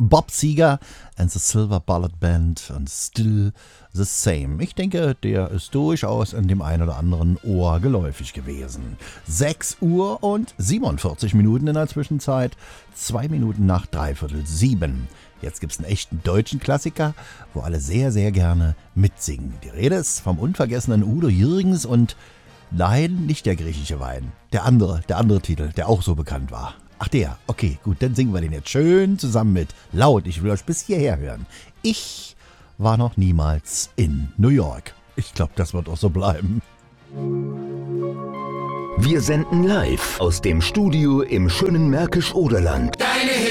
Bob Seger and the Silver Bullet Band und Still the Same. Ich denke, der ist durchaus in dem einen oder anderen Ohr geläufig gewesen. 6 Uhr und 47 Minuten in der Zwischenzeit, 2 Minuten nach 6:45. Jetzt gibt's einen echten deutschen Klassiker, wo alle sehr, sehr gerne mitsingen. Die Rede ist vom unvergessenen Udo Jürgens und nein, nicht der griechische Wein. Der andere Titel, der auch so bekannt war. Ach der, okay, gut, dann singen wir den jetzt schön zusammen mit. Laut, ich will euch bis hierher hören. Ich war noch niemals in New York. Ich glaube, das wird auch so bleiben. Wir senden live aus dem Studio im schönen Märkisch-Oderland. Deine